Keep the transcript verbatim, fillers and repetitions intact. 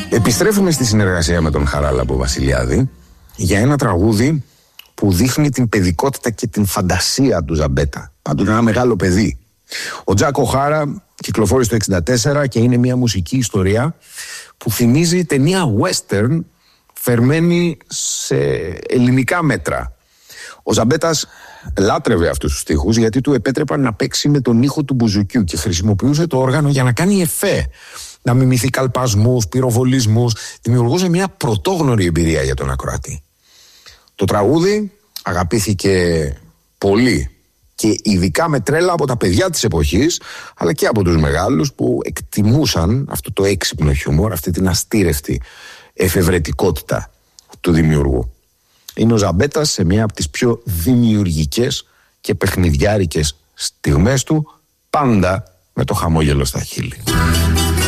Επιστρέφουμε στη συνεργασία με τον Χαράλαμπο Βασιλιάδη για ένα τραγούδι που δείχνει την παιδικότητα και την φαντασία του Ζαμπέτα. Πάντοτε ένα μεγάλο παιδί. Ο Τζακ Οχάρα κυκλοφόρησε το εξήντα τέσσερα και είναι μια μουσική ιστορία που θυμίζει ταινία western φερμένη σε ελληνικά μέτρα. Ο Ζαμπέτας λάτρευε αυτούς τους στίχους γιατί του επέτρεπαν να παίξει με τον ήχο του μπουζουκιού και χρησιμοποιούσε το όργανο για να κάνει εφέ, να μιμηθεί καλπασμούς, πυροβολισμούς. Δημιουργούσε μια πρωτόγνωρη εμπειρία για τον ακροατή. Το τραγούδι αγαπήθηκε πολύ και ειδικά με τρέλα από τα παιδιά της εποχής, αλλά και από τους μεγάλους που εκτιμούσαν αυτό το έξυπνο χιούμορ, αυτή την αστήρευτη εφευρετικότητα του δημιουργού. Είναι ο Ζαμπέτας σε μια από τις πιο δημιουργικές και παιχνιδιάρικες στιγμές του, πάντα με το χαμόγελο στα χείλη.